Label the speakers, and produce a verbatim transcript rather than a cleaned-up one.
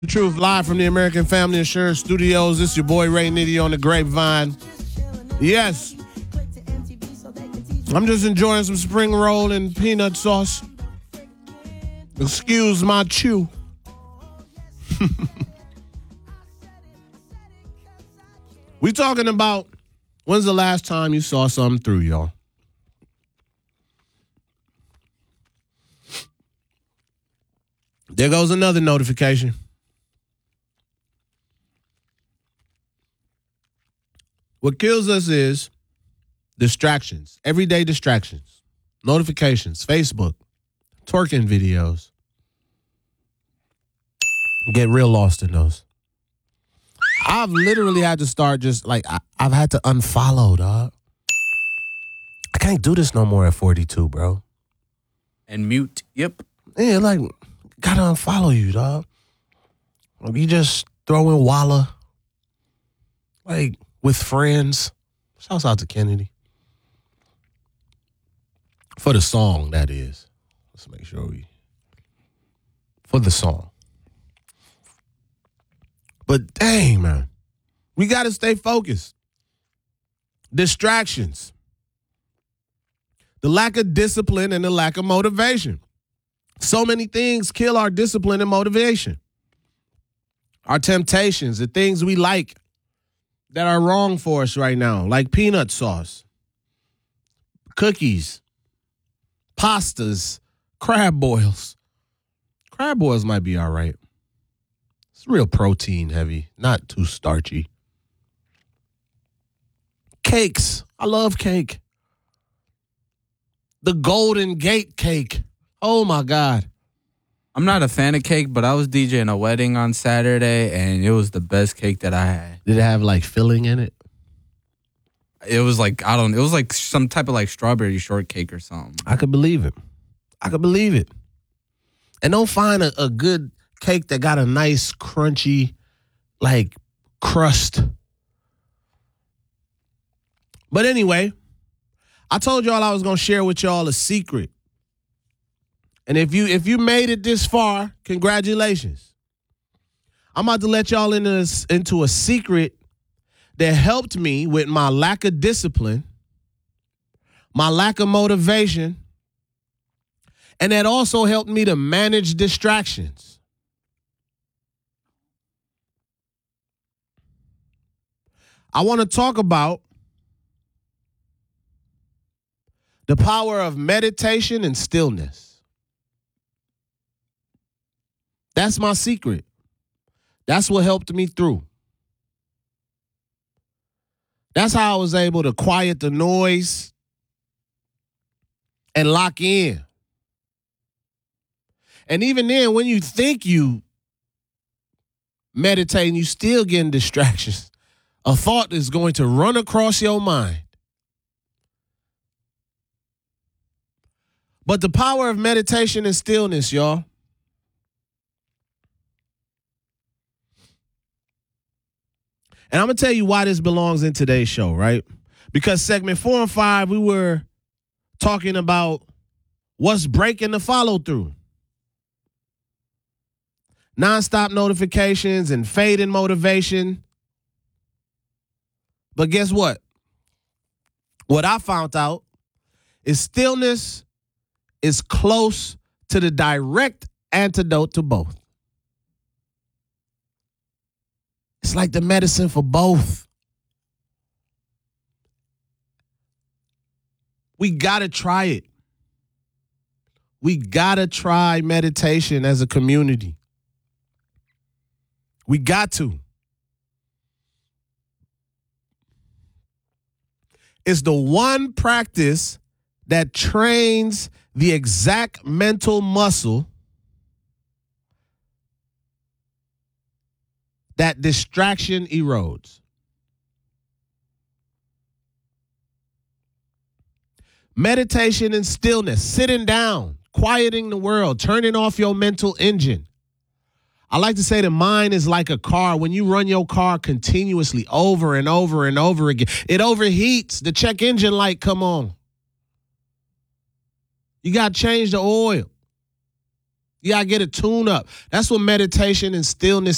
Speaker 1: The Truth, live from the American Family Insurance Studios. This is your boy Ray Nitty on the Grapevine. Yes, I'm just enjoying some spring roll and peanut sauce. Excuse my chew. We talking about when's the last time you saw something through, y'all? There goes another notification. What kills us is distractions, everyday distractions, notifications, Facebook, twerking videos. Get real lost in those. I've literally had to start just like, I, I've had to unfollow, dog. I can't do this no more at forty-two, bro.
Speaker 2: And mute. Yep.
Speaker 1: Yeah, like, gotta unfollow you, dog. You just throw in Walla. Like, with friends. Shouts out to Kennedy. For the song, that is. Let's make sure we... For the song. But dang, man. We got to stay focused. Distractions. The lack of discipline and the lack of motivation. So many things kill our discipline and motivation. Our temptations, the things we like that are wrong for us right now, like peanut sauce, cookies, pastas, crab boils. Crab boils might be all right. It's real protein heavy, not too starchy. Cakes. I love cake. The Golden Gate cake. Oh, my God.
Speaker 2: I'm not a fan of cake, but I was DJing a wedding on Saturday, and it was the best cake that I had.
Speaker 1: Did it have, like, filling in it?
Speaker 2: It was like, I don't know, it was like some type of like strawberry shortcake or something.
Speaker 1: I could believe it. I could believe it. And don't find a, a good cake that got a nice, crunchy, like, crust. But anyway, I told y'all I was going to share with y'all a secret. And if you if you made it this far, congratulations. I'm about to let y'all into, this, into a secret that helped me with my lack of discipline, my lack of motivation, and that also helped me to manage distractions. I want to talk about the power of meditation and stillness. That's my secret. That's what helped me through. That's how I was able to quiet the noise and lock in. And even then, when you think you meditating, you still getting distractions. A thought is going to run across your mind. But the power of meditation and stillness, y'all. And I'm going to tell you why this belongs in today's show, right? Because segment four and five, we were talking about what's breaking the follow through. Nonstop notifications and fading motivation. But guess what? What I found out is stillness is close to the direct antidote to both. It's like the medicine for both. We got to try it. We got to try meditation as a community. We got to. It's the one practice that trains the exact mental muscle that distraction erodes. Meditation and stillness, sitting down, quieting the world, turning off your mental engine. I like to say the mind is like a car. When you run your car continuously over and over and over again, it overheats. The check engine light come on. You got to change the oil. You got to get a tune up. That's what meditation and stillness